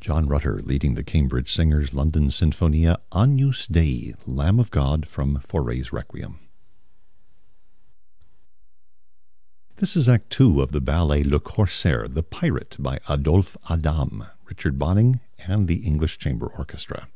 John Rutter leading the Cambridge Singers London Sinfonia Agnus Dei, Lamb of God from Fauré's Requiem. This is Act 2 of the ballet Le Corsaire, The Pirate by Adolphe Adam, Richard Bonning, and the English Chamber Orchestra.